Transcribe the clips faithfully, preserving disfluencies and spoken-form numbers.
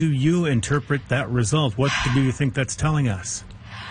do you interpret that result? What do you think that's telling us?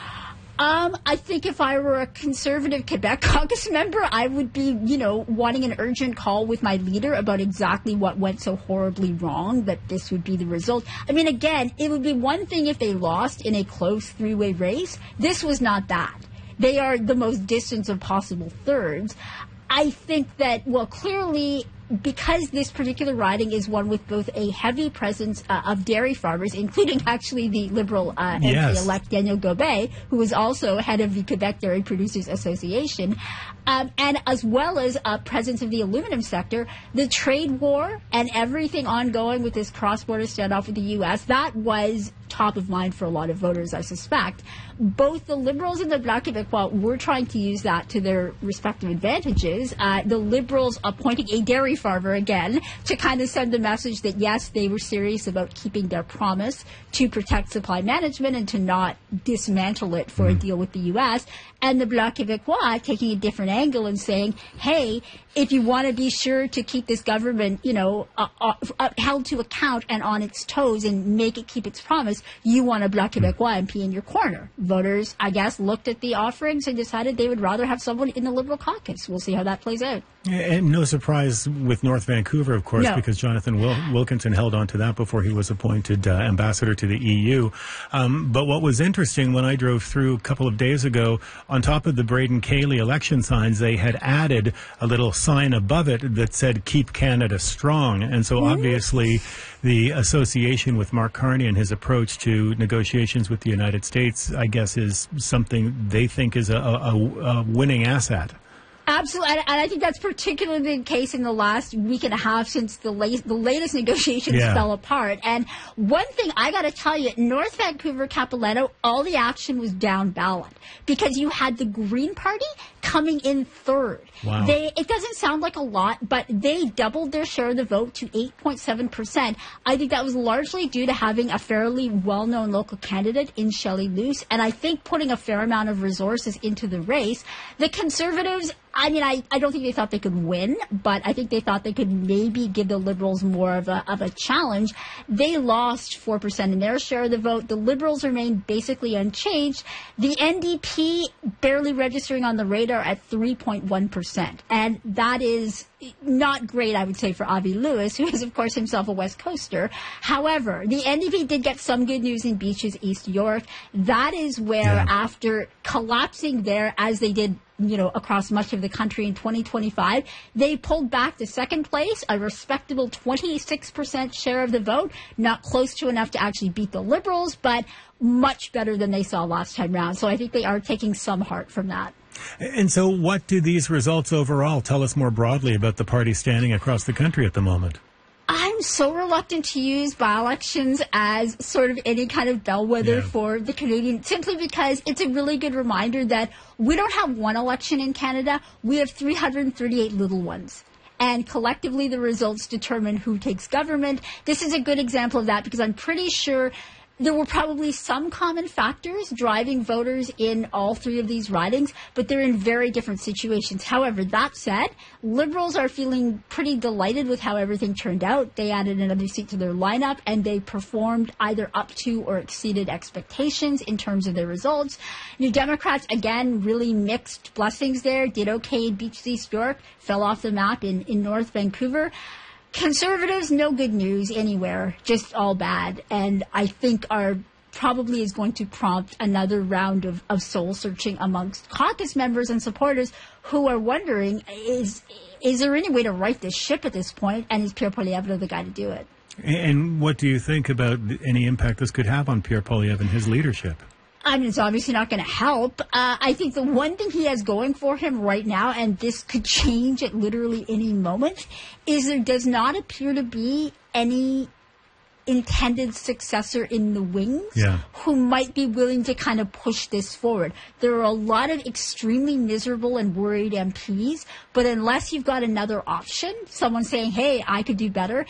Um, I think if I were a conservative Quebec caucus member, I would be, you know, wanting an urgent call with my leader about exactly what went so horribly wrong that this would be the result. I mean, again, it would be one thing if they lost in a close three-way race. This was not that. They are the most distant of possible thirds. I think that, well, clearly, because this particular riding is one with both a heavy presence uh, of dairy farmers, including actually the Liberal uh, yes. M P-elect Daniel Gobet, who is also head of the Quebec Dairy Producers Association, um, and as well as a presence of the aluminum sector, the trade war and everything ongoing with this cross-border standoff with the U S, that was top of mind for a lot of voters, I suspect. Both the Liberals and the Bloc Québécois were trying to use that to their respective advantages. Uh, the Liberals appointing a dairy farmer again to kind of send a message that, yes, they were serious about keeping their promise to protect supply management and to not dismantle it for mm. a deal with the U S. And the Bloc Québécois taking a different angle and saying, hey, if you want to be sure to keep this government, you know, uh, uh, held to account and on its toes and make it keep its promise, you want a Bloc Québécois M P in your corner. Voters, I guess, looked at the offerings and decided they would rather have someone in the Liberal caucus. We'll see how that plays out. And no surprise with North Vancouver, of course, no. because Jonathan Wil- Wilkinson held on to that before he was appointed uh, ambassador to the E U. Um, but what was interesting when I drove through a couple of days ago, on top of the Braden Cayley election signs, they had added a little sign above it that said, "Keep Canada Strong." And so mm-hmm. obviously the association with Mark Carney and his approach to negotiations with the United States, I guess, is something they think is a, a, a winning asset. Absolutely, and I think that's particularly the case in the last week and a half since the, la- the latest negotiations yeah. fell apart. And one thing I got to tell you, North Vancouver, Capilano, all the action was down ballot because you had the Green Party coming in third. Wow. They, it doesn't sound like a lot, but they doubled their share of the vote to eight point seven percent. I think that was largely due to having a fairly well-known local candidate in Shelley Luce, and I think putting a fair amount of resources into the race. The Conservatives, I mean, I, I don't think they thought they could win, but I think they thought they could maybe give the Liberals more of a, of a challenge. They lost four percent in their share of the vote. The Liberals remained basically unchanged. The N D P barely registering on the radar at three point one percent. And that is not great, I would say, for Avi Lewis, who is, of course, himself a West Coaster. However, the N D P did get some good news in Beaches, East York. That is where, yeah. after collapsing there, as they did, you know, across much of the country in twenty twenty-five, they pulled back to second place, a respectable twenty-six percent share of the vote, not close to enough to actually beat the Liberals, but much better than they saw last time round. So I think they are taking some heart from that. And so what do these results overall tell us more broadly about the party standing across the country at the moment? I'm so reluctant to use by-elections as sort of any kind of bellwether yeah. for the Canadian, simply because it's a really good reminder that we don't have one election in Canada. We have three hundred thirty-eight little ones. And collectively, the results determine who takes government. This is a good example of that because I'm pretty sure there were probably some common factors driving voters in all three of these ridings, but they're in very different situations. However, that said, Liberals are feeling pretty delighted with how everything turned out. They added another seat to their lineup, and they performed either up to or exceeded expectations in terms of their results. New Democrats, again, really mixed blessings there. Did okay in Beaches, East York, fell off the map in, in North Vancouver. Conservatives, no good news anywhere, just all bad. And I think are probably is going to prompt another round of, of soul searching amongst caucus members and supporters who are wondering, is is there any way to right this ship at this point? And is Pierre Poilievre the guy to do it? And what do you think about any impact this could have on Pierre Poilievre and his leadership? I mean, it's obviously not going to help. Uh, I think the one thing he has going for him right now, and this could change at literally any moment, is there does not appear to be any intended successor in the wings yeah. who might be willing to kind of push this forward. There are a lot of extremely miserable and worried M Ps, but unless you've got another option, someone saying, hey, I could do better,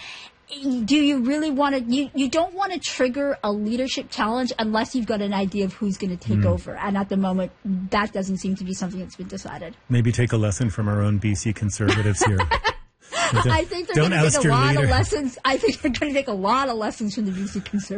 do you really want to, you, you don't want to trigger a leadership challenge unless you've got an idea of who's going to take mm. over. And at the moment, that doesn't seem to be something that's been decided. Maybe take a lesson from our own B C Conservatives here. I think they're going to take a lot leader. of lessons. I think they're going to take a lot of lessons from the B C Conservatives.